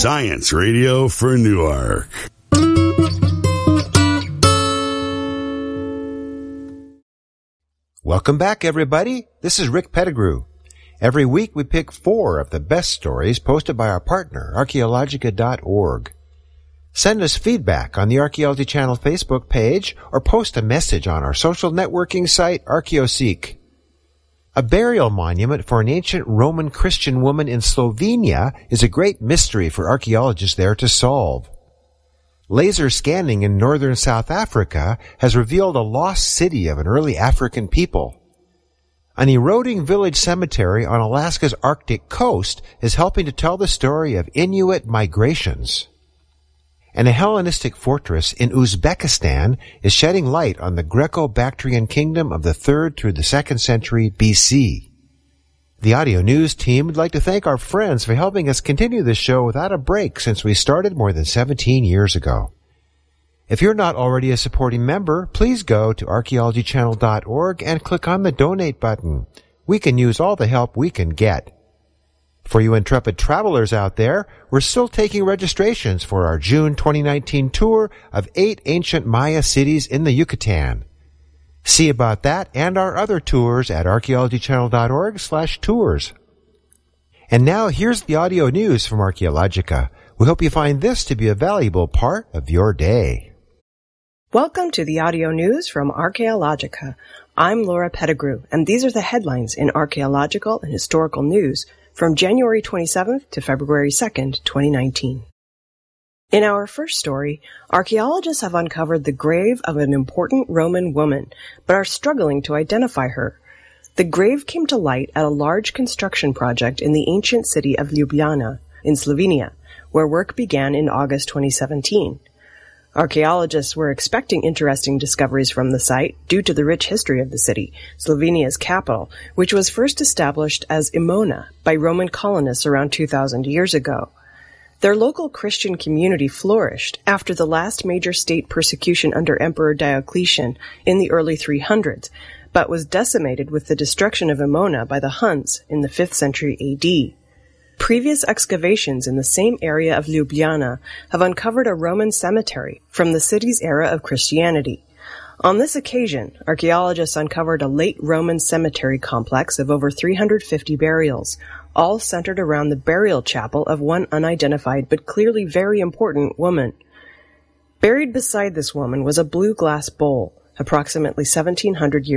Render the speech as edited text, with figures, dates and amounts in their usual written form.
Science Radio for Newark. Welcome back, everybody. This is Rick Pettigrew. Every week we pick 4 of the best stories posted by our partner, Archaeologica.org. Send us feedback on the Archaeology Channel Facebook page or post a message on our social networking site, ArchaeoSeek. A burial monument for an ancient Roman Christian woman in Slovenia is a great mystery for archaeologists there to solve. Laser scanning in northern South Africa has revealed a lost city of an early African people. An eroding village cemetery on Alaska's Arctic coast is helping to tell the story of Inuit migrations. And a Hellenistic fortress in Uzbekistan is shedding light on the Greco-Bactrian kingdom of the 3rd through the 2nd century BC. The Audio News team would like to thank our friends for helping us continue this show without a break since we started more than 17 years ago. If you're not already a supporting member, please go to archaeologychannel.org and click on the Donate button. We can use all the help we can get. For you intrepid travelers out there, we're still taking registrations for our June 2019 tour of 8 ancient Maya cities in the Yucatan. See about that and our other tours at archaeologychannel.org/tours. And now here's the audio news from Archaeologica. We hope you find this to be a valuable part of your day. Welcome to the audio news from Archaeologica. I'm Laura Pettigrew, and these are the headlines in archaeological and historical news from January 27th to February 2nd, 2019. In our first story, archaeologists have uncovered the grave of an important Roman woman, but are struggling to identify her. The grave came to light at a large construction project in the ancient city of Ljubljana, in Slovenia, where work began in August 2017. Archaeologists were expecting interesting discoveries from the site due to the rich history of the city, Slovenia's capital, which was first established as Emona by Roman colonists around 2,000 years ago. Their local Christian community flourished after the last major state persecution under Emperor Diocletian in the early 300s, but was decimated with the destruction of Emona by the Huns in the 5th century AD. Previous excavations in the same area of Ljubljana have uncovered a Roman cemetery from the city's era of Christianity. On this occasion, archaeologists uncovered a late Roman cemetery complex of over 350 burials, all centered around the burial chapel of one unidentified but clearly very important woman. Buried beside this woman was a blue glass bowl, approximately 1,700 years